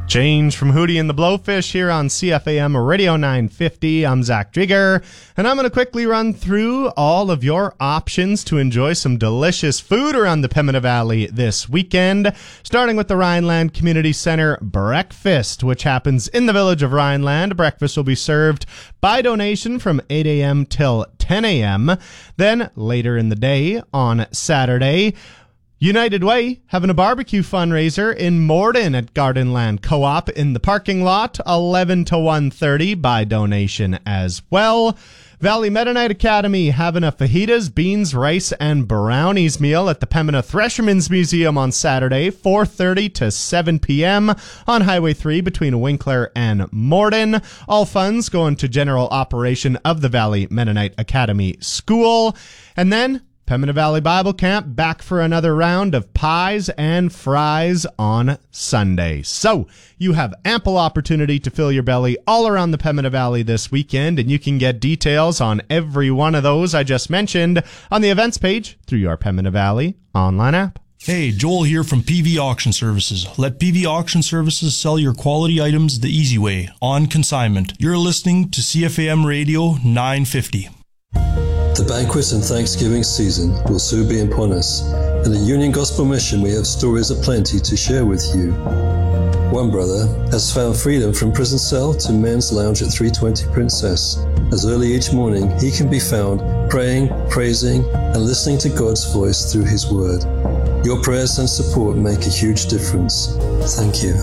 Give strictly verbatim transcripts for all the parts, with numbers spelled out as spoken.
Change from Hootie and the Blowfish here on C F A M Radio nine fifty. I'm Zach Drieger, and I'm going to quickly run through all of your options to enjoy some delicious food around the Pembina Valley this weekend, starting with the Rhineland Community Center Breakfast, which happens in the village of Rhineland. Breakfast will be served by donation from eight a.m. till ten a.m. Then later in the day on Saturday, United Way having a barbecue fundraiser in Morden at Gardenland Co-op in the parking lot, eleven to one thirty by donation as well. Valley Mennonite Academy having a fajitas, beans, rice, and brownies meal at the Pembina Threshermen's Museum on Saturday, four thirty to seven p.m. on Highway three between Winkler and Morden. All funds going to general operation of the Valley Mennonite Academy School. And then Pembina Valley Bible Camp back for another round of pies and fries on Sunday. So you have ample opportunity to fill your belly all around the Pembina Valley this weekend, and you can get details on every one of those I just mentioned on the events page through your Pembina Valley online app. Hey, Joel here from P V Auction Services. Let P V Auction Services sell your quality items the easy way, on consignment. You're listening to C F A M Radio nine fifty. The banquet and Thanksgiving season will soon be upon us. In the Union Gospel Mission, we have stories aplenty to share with you. One brother has found freedom from prison cell to men's lounge at three twenty Princess. As early each morning, he can be found praying, praising, and listening to God's voice through His Word. Your prayers and support make a huge difference. Thank you.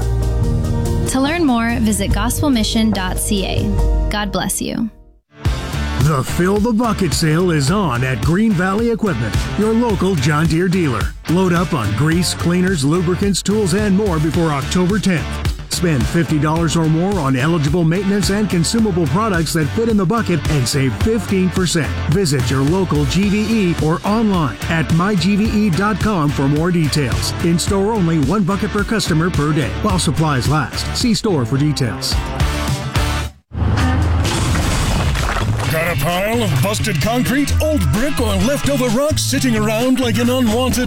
To learn more, visit gospel mission dot c a. God bless you. The Fill the Bucket sale is on at Green Valley Equipment, your local John Deere dealer. Load up on grease, cleaners, lubricants, tools, and more before October tenth. Spend fifty dollars or more on eligible maintenance and consumable products that fit in the bucket and save fifteen percent. Visit your local G V E or online at my G V E dot com for more details. In store only, one bucket per customer per day while supplies last. See store for details. Got a pile of busted concrete, old brick, or leftover rocks sitting around like an unwanted